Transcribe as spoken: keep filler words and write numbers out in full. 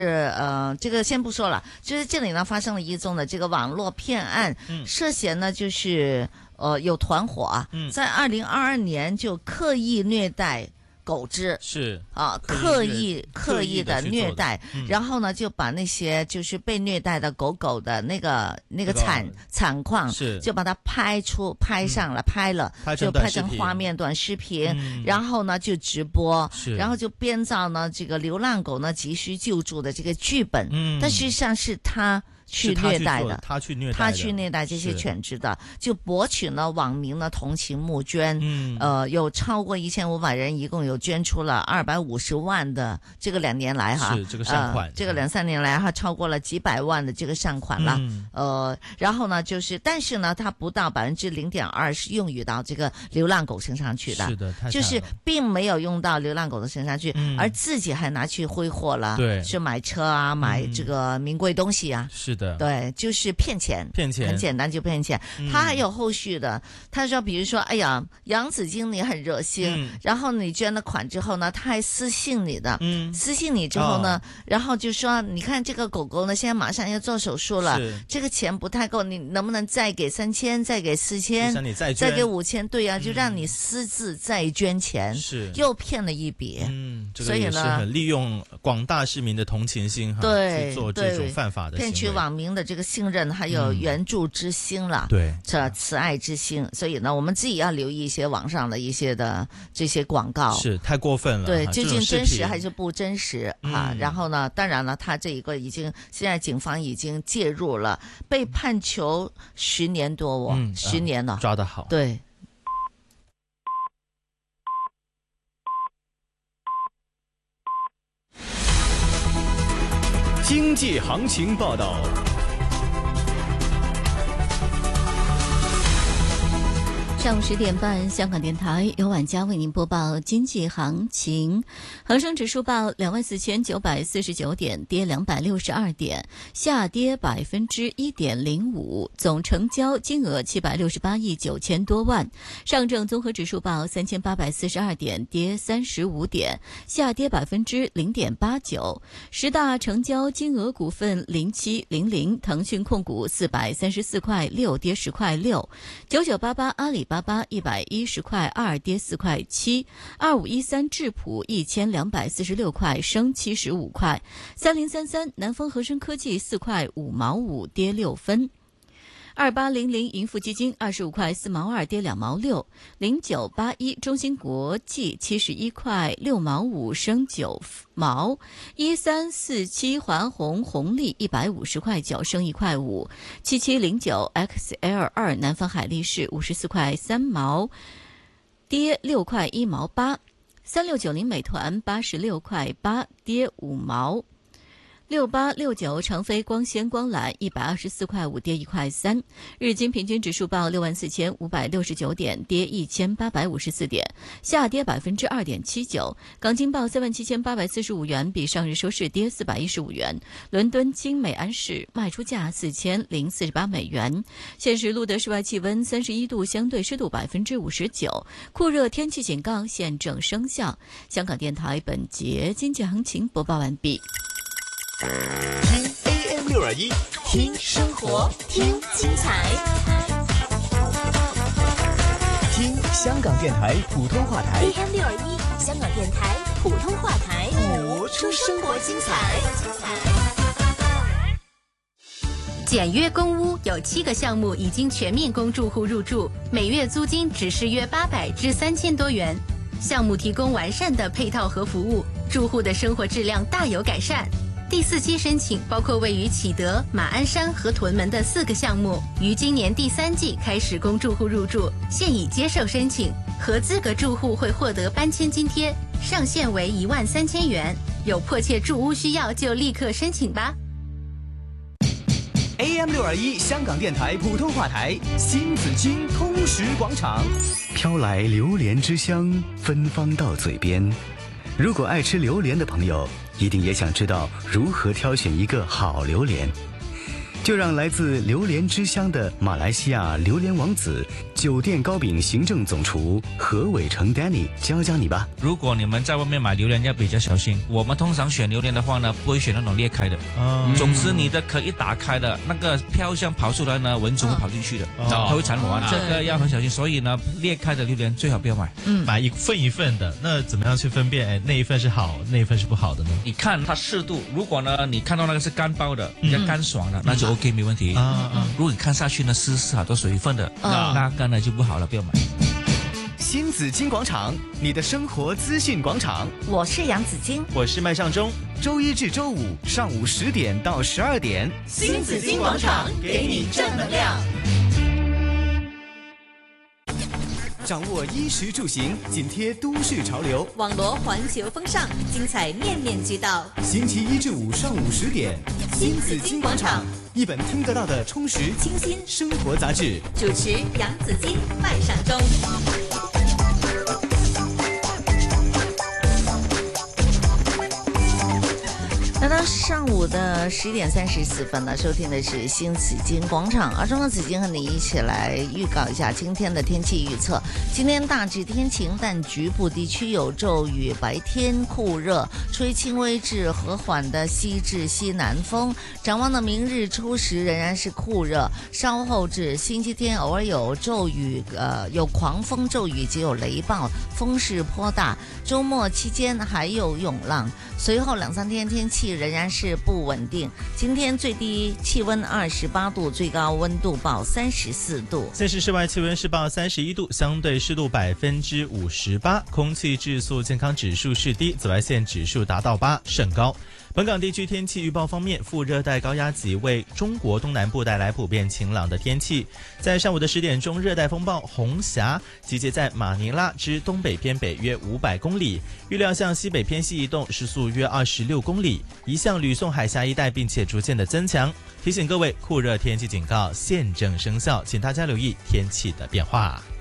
呃，这个先不说了，就是这里呢发生了一宗的这个网络骗案，嗯、涉嫌呢就是呃有团伙啊，嗯、在二零二二年就刻意虐待狗只， 是啊，刻意刻意的虐待，嗯、然后呢就把那些就是被虐待的狗狗的那个那个惨、那个、惨况， 是就把它拍出拍上了，嗯、拍了， 拍就拍成画面短视频，嗯、然后呢就直播，然后就编造呢这个流浪狗呢急需救助的这个剧本，嗯、但实际上是他。去虐待的， 他去虐待， 他去虐待这些犬只的，就博取了网民的同情募捐，嗯，呃，有超过一千五百人，一共有捐出了二百五十万的这个两年来哈， 是这个善款， 呃，这个两三年来哈，超过了几百万的这个善款了，嗯、呃，然后呢，就是但是呢，它不到百分之零点二是用于到这个流浪狗身上去的， 是的， 就是并没有用到流浪狗的身上去，嗯、而自己还拿去挥霍了， 对， 是买车啊，买这个名贵东西啊， 是的。 对，就是骗钱， 骗钱， 很简单就骗钱。嗯、他还有后续的，他说，比如说，哎呀，杨子晶你很热心，嗯、然后你捐了款之后呢，他还私信你的，嗯、私信你之后呢，哦、然后就说，你看这个狗狗呢，现在马上要做手术了，这个钱不太够，你能不能再给三千，再给四千， 再, 再给五千？对啊，就让你私自再捐钱， 是又骗了一笔。 嗯，这个也是很利用广大市民的同情心哈， 对， 去做这种犯法的行为， 骗取网民的这个信任，还有援助之心了， 嗯、对， 这慈爱之心。所以呢，我们自己要留意一些网上的一些的这些广告， 是太过分了。 对，究竟真实还是不真实啊？ 嗯、 然后呢，当然了，他这一个已经现在警方已经介入了，被判囚十年多哦，嗯、十年了， 啊、抓得好， 对。 经济行情报道。 上午十点半，香港电台由晚佳为您播报经济行情。恒生指数报两万四千九百四十九点，跌两百六十二点，下跌百分之一点零五。总成交金额七百六十八亿九千多万。上证综合指数报三千八百四十二点，跌三十五点，下跌百分之零点八九。十大成交金额股份零七零零，腾讯控股四百三十四块六，跌十块六。九九八八阿里八八一百一十块二，跌四块七。二五一三智普一千两百四十六块，升七十五块。三零三三南方恒生科技四块五毛五，跌六分。二八零零盈富基金二十五块四毛二，跌两毛六。零九八一中芯国际七十一块六毛五，升九毛。一三四七环红红利一百五十块九，升一块五。七七零九 X L 二南方海力士五十四块三毛，跌六块一毛八。三六九零美团八十六块八，跌五毛。六八六九长飞光纤光缆一百二十四块五，跌一块三。日经平均指数报六万四千五百六十九点，跌一千八百五十四点，下跌百分之二点七九。港金报三万七千八百四十五元，比上日收市跌四百一十五元。伦敦金美安市卖出价四千零四十八美元。现时录得室外气温三十一度，相对湿度百分之五十九，酷热天气警告现正生效。香港电台本节经济行情播报完毕。 听 A M 六二一，听生活，听精彩，听香港电台普通话台 A M 六二一，香港电台普通话台， 播出生活精彩。 简约公屋有七个项目已经全面供住户入住，每月租金只是约八百至三千多元。项目提供完善的配套和服务，住户的生活质量大有改善。第四期申请包括位于启德、马鞍山和屯门的四个项目，于今年第三季开始供住户入住，现已接受申请，合资格住户会获得搬迁津贴，上限为一万三千元。有迫切住屋需要就立刻申请吧。 A M 六二一香港电台普通话台，新紫荆通识广场， 飘来榴莲之香，芬芳到嘴边。如果爱吃榴莲的朋友，一定也想知道如何挑选一个好榴莲。 就让来自榴莲之乡的马来西亚榴莲王子酒店糕饼行政总厨何伟成 Danny 教教你吧。 如果你们在外面买榴莲要比较小心，我们通常选榴莲的话呢，不会选那种裂开的。嗯，总之你的壳一打开的那个飘香跑出来呢，蚊虫会跑进去的，哦、它会产卵、哦，这个要很小心。所以呢，裂开的榴莲最好不要买。 嗯，买一份一份的，那怎么样去分辨？哎，那一份是好，那一份是不好的呢？ 你看它适度，如果呢你看到那个是干包的，比较干爽的，嗯、那就 OK 没问题。啊、嗯，如果你看下去呢湿湿好多水分的，啊、那个呢就不好了，不要买。 新紫金广场，你的生活资讯广场。 我是杨紫金， 我是麦尚中。 周一至周五上午十点到十二点， 新紫金广场给你正能量。 掌握衣食住行，紧贴都市潮流， 网罗环球风尚，精彩面面俱到。 星期一至五上午十点，新紫金广场，一本听得到的充实清新生活杂志。 主持杨紫金、麦尚中。 来到上午的十一点三十四分呢，收听的是新紫金广场，而中国紫金和你一起来预告一下今天的天气预测。今天大致天晴，但局部地区有骤雨，白天酷热，吹轻微至和缓的西至西南风。展望的明日初时仍然是酷热，稍后至星期天偶尔有骤雨，呃，有狂风骤雨及有雷暴，风势颇大。周末期间还有涌浪，随后两三天天气仍然是不稳定。今天最低气温二十八度，最高温度报三十四度。 现时室外气温是报三十一度，相对湿度百分之五十八，空气质素健康指数是低，紫外线指数达到八，甚高。本港地区天气预报方面，副热带高压脊为中国东南部带来普遍晴朗的天气。在上午的十点钟，热带风暴红霞集结在马尼拉之东北偏北约五百公里，预料向西北偏西移动，时速约二十六公里，移向吕宋海峡一带，并且逐渐的增强。提醒各位，酷热天气警告现正生效，请大家留意天气的变化。